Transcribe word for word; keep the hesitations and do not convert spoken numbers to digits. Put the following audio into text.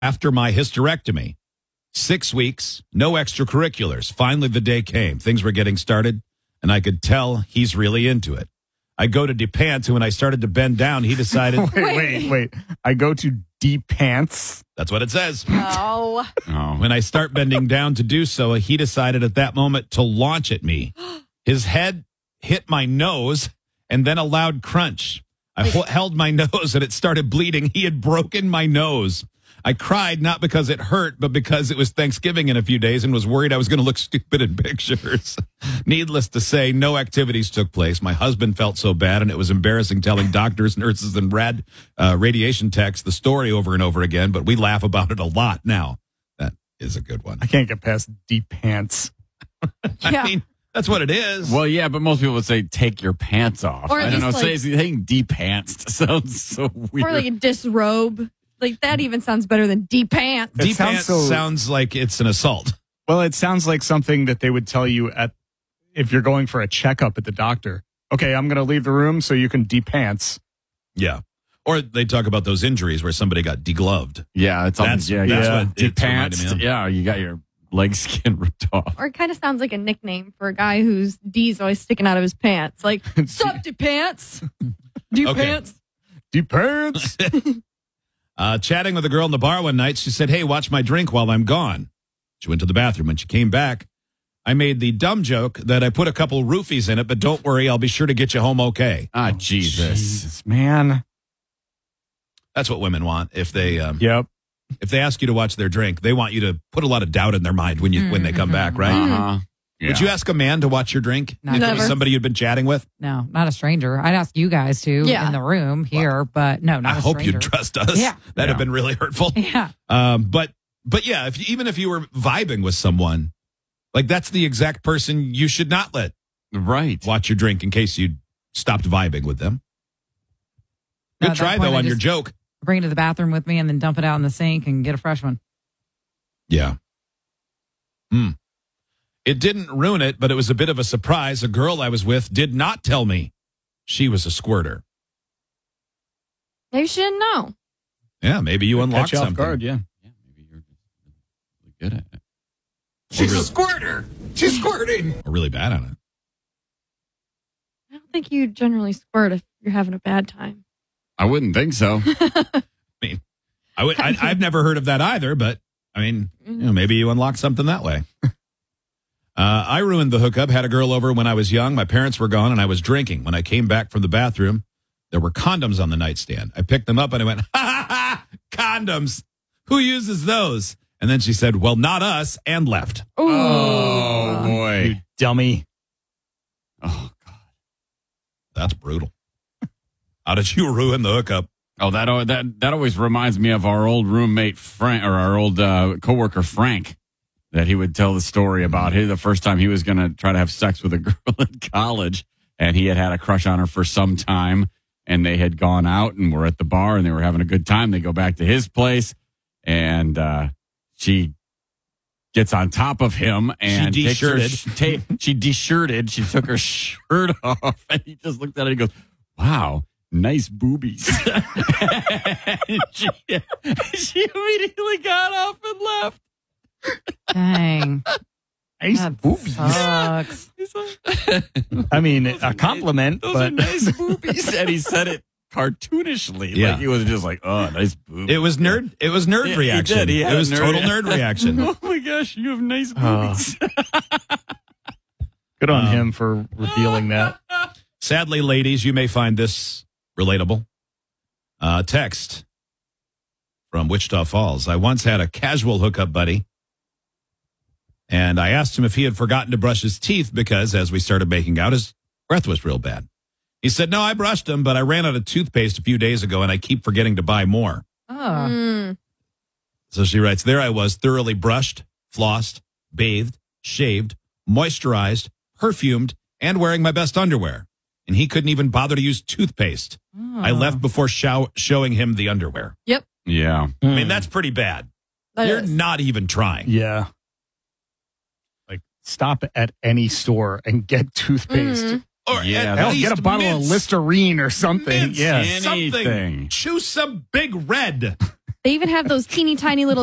after my hysterectomy. Six weeks, no extracurriculars. Finally, the day came. Things were getting started, and I could tell he's really into it. I go to depants, and when I started to bend down, he decided... wait, wait, wait. I go to depants? That's what it says. Oh. Oh. When I start bending down to do so, he decided at that moment to launch at me. His head hit my nose, and then a loud crunch. I h- held my nose, and it started bleeding. He had broken my nose. I cried not because it hurt, but because it was Thanksgiving in a few days and was worried I was going to look stupid in pictures. Needless to say, no activities took place. My husband felt so bad, and it was embarrassing telling doctors, nurses, and rad uh, radiation techs the story over and over again, but we laugh about it a lot now. That is a good one. I can't get past deep pants. Yeah. I mean, that's what it is. Well, yeah, but most people would say take your pants off. Or at I don't know. least, Say like- saying de-pantsed sounds so weird. Or like a disrobe. Like that even sounds better than deep pants. It Deep sounds pants so- sounds like it's an assault. Well, it sounds like something that they would tell you at if you're going for a checkup at the doctor. Okay, I'm going to leave the room so you can de-pants. Yeah. Or they talk about those injuries where somebody got degloved. yeah, it's all That's- yeah, that's yeah. what it's reminding de-pantsed. me of. Yeah, you got your leg skin ripped off. Or it kind of sounds like a nickname for a guy whose D's always sticking out of his pants. Like, sup, deep pants? Deep Okay. pants? De-pants? Uh, chatting with a girl in the bar one night, she said, hey, watch my drink while I'm gone. She went to the bathroom. When she came back, I made the dumb joke that I put a couple roofies in it, but don't worry, I'll be sure to get you home okay. Ah, Jesus. Jesus, man. That's what women want. If they um, Yep. if they ask you to watch their drink, they want you to put a lot of doubt in their mind when you when they come back, right? Uh-huh. Yeah. Would you ask a man to watch your drink? No. If it was Never. somebody you'd been chatting with? No, not a stranger. I'd ask you guys to Yeah. in the room here, but no, not I a hope stranger. you'd trust us. Yeah. That'd have Yeah. been really hurtful. Yeah. Um, but but yeah, if even if you were vibing with someone, like that's the exact person you should not let Right. watch your drink in case you stopped vibing with them. No, Good at that try point, though I on your just joke. Bring it to the bathroom with me and then dump it out in the sink and get a fresh one. Yeah. Hmm. It didn't ruin it, but it was a bit of a surprise. A girl I was with did not tell me she was a squirter. Maybe she didn't know. Yeah, maybe you unlocked Catch you off something. guard, yeah. Yeah, maybe you're just really good at it. She's a squirter. She's squirting. Or really bad on it. I don't think you generally squirt if you're having a bad time. I wouldn't think so. I mean, I would. I, I've never heard of that either, but I mean, you know, maybe you unlocked something that way. Uh, I ruined the hookup. Had a girl over when I was young. My parents were gone, and I was drinking. When I came back from the bathroom, there were condoms on the nightstand. I picked them up, and I went, "Ha ha ha! Condoms. Who uses those?" And then she said, "Well, not us," and left. Oh, boy. You dummy. Oh, God. That's brutal. How did you ruin the hookup? Oh, that al- that that always reminds me of our old roommate Frank, or our old uh, coworker Frank, that he would tell the story about his, the first time he was going to try to have sex with a girl in college, and he had had a crush on her for some time, and they had gone out and were at the bar and they were having a good time. They go back to his place, and uh, she gets on top of him and She takes her de-shirted. sh- ta- she de-shirted. She took her shirt off, and he just looked at it and goes, "Wow. Nice boobies." And she, she immediately got up and left. Dang. Nice That boobies. sucks. He's like, I mean, a compliment, Those but are nice boobies. And he said it cartoonishly. Yeah. Like he was just like, "Oh, nice boobies." It was nerd. It was nerd Yeah, he reaction. did. He had it was a nerd- total nerd reaction. Oh my gosh, you have nice Oh. boobies. good on Um, him for revealing that. Sadly, ladies, you may find this relatable. Uh, text from Wichita Falls. I once had a casual hookup buddy, and I asked him if he had forgotten to brush his teeth because, as we started making out, his breath was real bad. He said, "No, I brushed them, but I ran out of toothpaste a few days ago, and I keep forgetting to buy more." Oh. Mm. So she writes, there I was, thoroughly brushed, flossed, bathed, shaved, moisturized, perfumed, and wearing my best underwear. And he couldn't even bother to use toothpaste. Oh. I left before show- showing him the underwear. Yep. Yeah. I mean, that's pretty bad. That You're is. not even trying. Yeah. Like, stop at any store and get toothpaste. Mhm. Or Yeah, at Hell, least get a bottle mints. of Listerine or something. Mints, Yeah. Anything. Something. Choose some big red. They even have those teeny tiny little